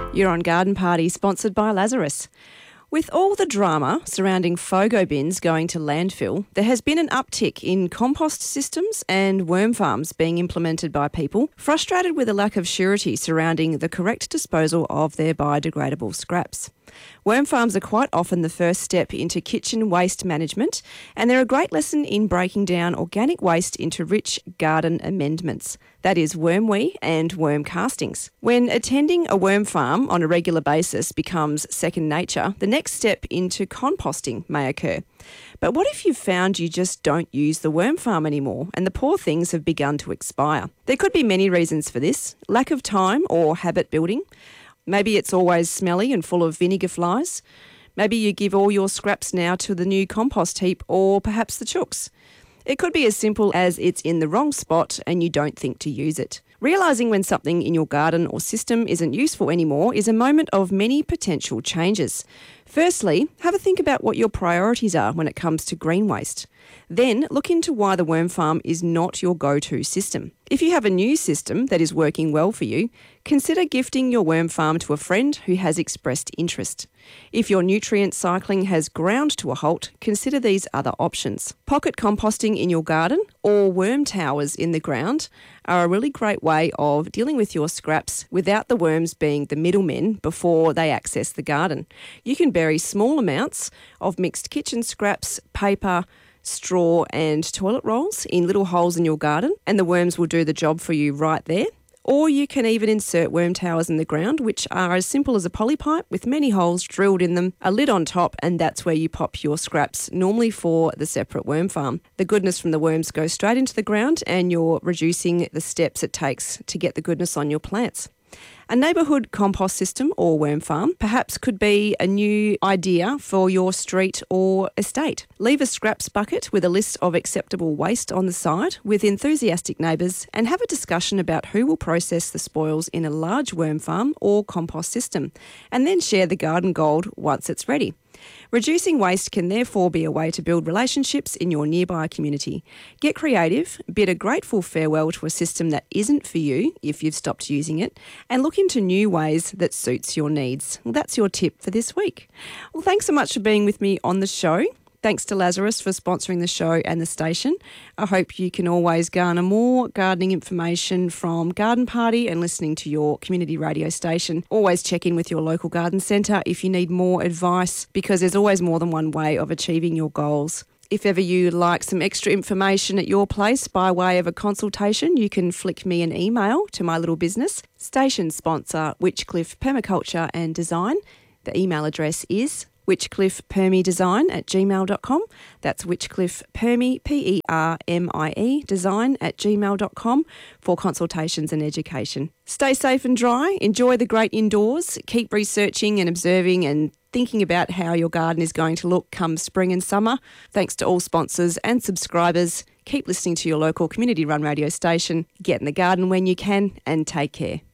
You're on Garden Party, sponsored by Lazarus. With all the drama surrounding FOGO bins going to landfill, there has been an uptick in compost systems and worm farms being implemented by people frustrated with a lack of surety surrounding the correct disposal of their biodegradable scraps. Worm farms are quite often the first step into kitchen waste management, and they're a great lesson in breaking down organic waste into rich garden amendments. That is wormwee and worm castings. When attending a worm farm on a regular basis becomes second nature, the next step into composting may occur. But what if you've found you just don't use the worm farm anymore and the poor things have begun to expire? There could be many reasons for this: lack of time or habit building. Maybe it's always smelly and full of vinegar flies. Maybe you give all your scraps now to the new compost heap, or perhaps the chooks. It could be as simple as it's in the wrong spot and you don't think to use it. Realising when something in your garden or system isn't useful anymore is a moment of many potential changes. Firstly, have a think about what your priorities are when it comes to green waste. Then look into why the worm farm is not your go-to system. If you have a new system that is working well for you, consider gifting your worm farm to a friend who has expressed interest. If your nutrient cycling has ground to a halt, consider these other options. Pocket composting in your garden or worm towers in the ground are a really great way of dealing with your scraps without the worms being the middlemen before they access the garden. You can bury small amounts of mixed kitchen scraps, paper, straw and toilet rolls in little holes in your garden, and the worms will do the job for you right there. Or you can even insert worm towers in the ground, which are as simple as a poly pipe with many holes drilled in them, a lid on top, and that's where you pop your scraps, normally for the separate worm farm. The goodness from the worms goes straight into the ground and you're reducing the steps it takes to get the goodness on your plants. A neighbourhood compost system or worm farm perhaps could be a new idea for your street or estate. Leave a scraps bucket with a list of acceptable waste on the side with enthusiastic neighbours and have a discussion about who will process the spoils in a large worm farm or compost system, and then share the garden gold once it's ready. Reducing waste can therefore be a way to build relationships in your nearby community. Get creative, bid a grateful farewell to a system that isn't for you if you've stopped using it, and look into new ways that suits your needs. Well, that's your tip for this week. Well, thanks so much for being with me on the show. Thanks to Lazarus for sponsoring the show and the station. I hope you can always garner more gardening information from Garden Party and listening to your community radio station. Always check in with your local garden centre if you need more advice, because there's always more than one way of achieving your goals. If ever you like some extra information at your place by way of a consultation, you can flick me an email to my little business, station sponsor Witchcliffe Permaculture and Design. The email address is witchcliffepermidesign@gmail.com. That's witchcliffepermi, P-E-R-M-I-E, design@gmail.com for consultations and education. Stay safe and dry. Enjoy the great indoors. Keep researching and observing and thinking about how your garden is going to look come spring and summer. Thanks to all sponsors and subscribers. Keep listening to your local community-run radio station. Get in the garden when you can, and take care.